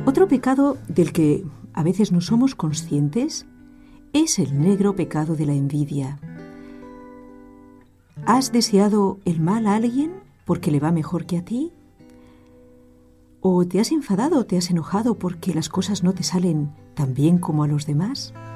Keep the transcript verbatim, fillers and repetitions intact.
Otro pecado del que a veces no somos conscientes es el negro pecado de la envidia. ¿Has deseado el mal a alguien porque le va mejor que a ti? ¿O te has enfadado o te has enojado porque las cosas no te salen tan bien como a los demás?